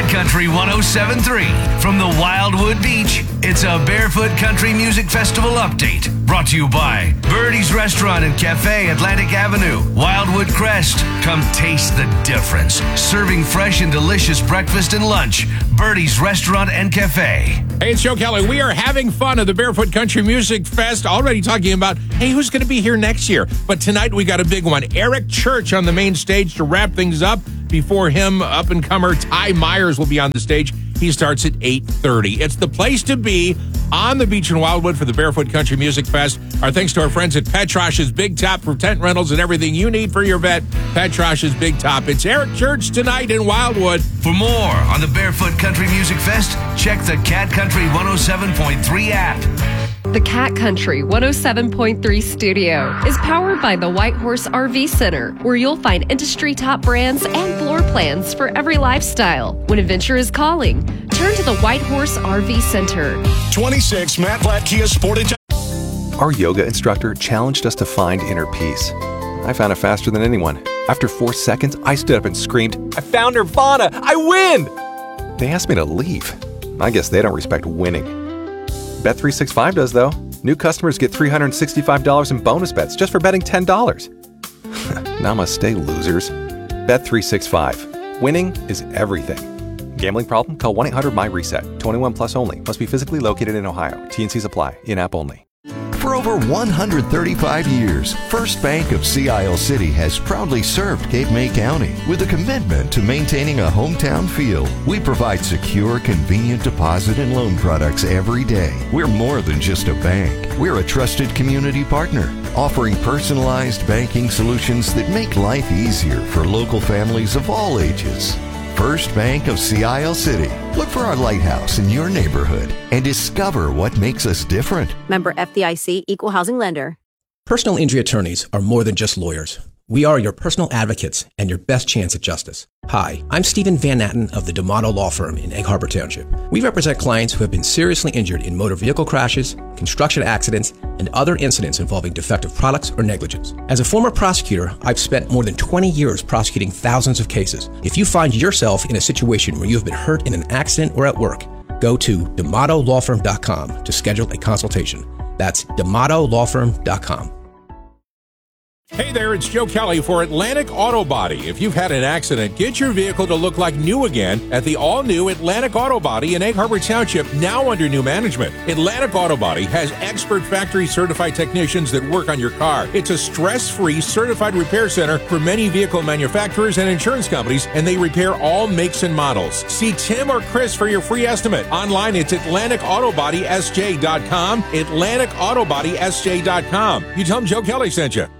Country 107.3. From the Wildwood Beach, it's a Barefoot Country Music Festival update. Brought to you by Birdie's Restaurant and Cafe, Atlantic Avenue. Wildwood Crest. Come taste the difference. Serving fresh and delicious breakfast and lunch. Birdie's Restaurant and Cafe. Hey, it's Joe Kelly. We are having fun at the Barefoot Country Music Fest. Already talking about, hey, who's going to be here next year? But tonight we got a big one. Eric Church on the main stage to wrap things up. Before him, up-and-comer Ty Myers will be on the stage. He starts at 8:30. It's the place to be on the beach in Wildwood for the Barefoot Country Music Fest. Our thanks to our friends at Petrosh's Big Top for tent rentals and everything you need for your vet. Petrosh's Big Top. It's Eric Church tonight in Wildwood. For more on the Barefoot Country Music Fest, check the Cat Country 107.3 app. The Cat Country 107.3 studio is powered by the White Horse RV Center, where you'll find industry top brands and floor plans for every lifestyle. When adventure is calling, turn to the White Horse RV Center. 26 Matt Blatt Kia Sportage. Our yoga instructor challenged us to find inner peace. I found it faster than anyone. After 4 seconds, I stood up and screamed, "I found Nirvana! I win!" They asked me to leave. I guess they don't respect winning. Bet365 does, though. New customers get $365 in bonus bets just for betting $10. Namaste, losers. Bet365. Winning is everything. Gambling problem? Call 1-800-MY-RESET. 21 plus only. Must be physically located in Ohio. T&Cs apply. In-app only. For over 135 years, First Bank of Sea Isle City has proudly served Cape May County with a commitment to maintaining a hometown feel. We provide secure, convenient deposit and loan products every day. We're more than just a bank. We're a trusted community partner, offering personalized banking solutions that make life easier for local families of all ages. First Bank of Sea Isle City. Look for our lighthouse in your neighborhood and discover what makes us different. Member FDIC, Equal Housing Lender. Personal injury attorneys are more than just lawyers. We are your personal advocates and your best chance at justice. Hi, I'm Stephen Van Natten of the D'Amato Law Firm in Egg Harbor Township. We represent clients who have been seriously injured in motor vehicle crashes, construction accidents, and other incidents involving defective products or negligence. As a former prosecutor, I've spent more than 20 years prosecuting thousands of cases. If you find yourself in a situation where you have been hurt in an accident or at work, go to D'AmatoLawFirm.com to schedule a consultation. That's D'AmatoLawFirm.com. Hey there, it's Joe Kelly for Atlantic Auto Body. If you've had an accident, get your vehicle to look like new again at the all-new Atlantic Auto Body in Egg Harbor Township, now under new management. Atlantic Auto Body has expert factory-certified technicians that work on your car. It's a stress-free certified repair center for many vehicle manufacturers and insurance companies, and they repair all makes and models. See Tim or Chris for your free estimate. Online, it's AtlanticAutobodysj.com, AtlanticAutobodysj.com. You tell them Joe Kelly sent you.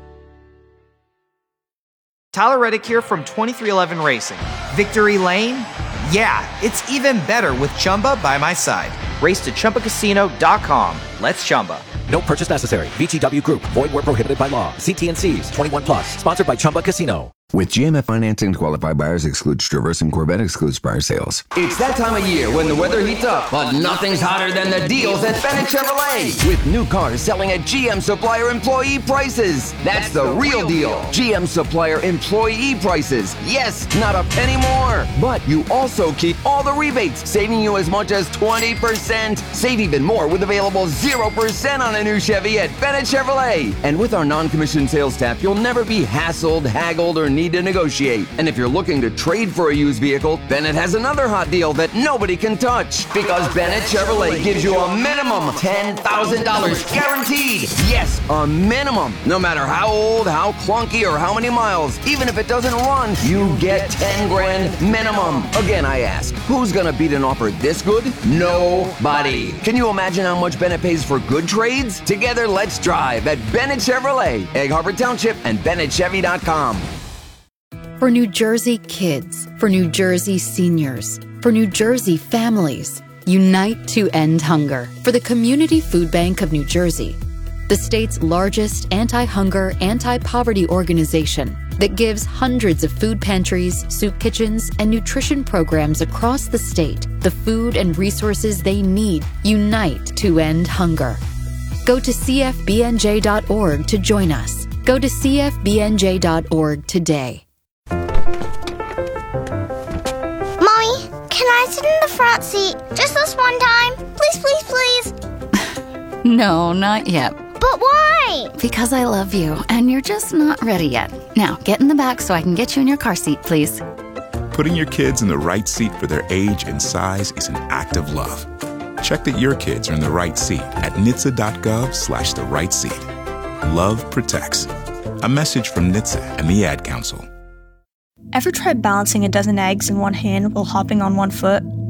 Tyler Reddick here from 2311 Racing. Victory Lane? Yeah, it's even better with Chumba by my side. Race to ChumbaCasino.com. Let's Chumba. No purchase necessary. VGW Group. Void where prohibited by law. See T&Cs. 21 plus. Sponsored by Chumba Casino. With GMF financing, qualified buyers excludes Traverse and Corvette excludes prior sales. It's that time of year when the weather heats up, but nothing's hotter than the deals at Bennett Chevrolet. With new cars selling at GM Supplier employee prices. That's the real deal. GM Supplier employee prices. Yes, not a penny more. But you also keep all the rebates, saving you as much as 20%. Save even more with available 0% on a new Chevy at Bennett Chevrolet. And with our non-commissioned sales staff, you'll never be hassled, haggled, or need to negotiate. And if you're looking to trade for a used vehicle, Bennett has another hot deal that nobody can touch. Because Bennett Chevrolet gives you a minimum $10,000 guaranteed. Yes, a minimum. No matter how old, how clunky, or how many miles, even if it doesn't run, you get 10 grand minimum. Again, I ask, who's gonna beat an offer this good? Nobody. Can you imagine how much Bennett pays for good trades? Together, let's drive at Bennett Chevrolet, Egg Harbor Township, and BennettChevy.com. For New Jersey kids, for New Jersey seniors, for New Jersey families, unite to end hunger. For the Community Food Bank of New Jersey, the state's largest anti-hunger, anti-poverty organization that gives hundreds of food pantries, soup kitchens, and nutrition programs across the state the food and resources they need. Unite to end hunger. Go to cfbnj.org to join us. Go to cfbnj.org today. Mommy, can I sit in the front seat just this one time? Please, please, please. No, not yet. But why? Because I love you, and you're just not ready yet. Now, get in the back so I can get you in your car seat, please. Putting your kids in the right seat for their age and size is an act of love. Check that your kids are in the right seat at NHTSA.gov/the right seat. Love protects. A message from NHTSA and the Ad Council. Ever tried balancing a dozen eggs in one hand while hopping on one foot?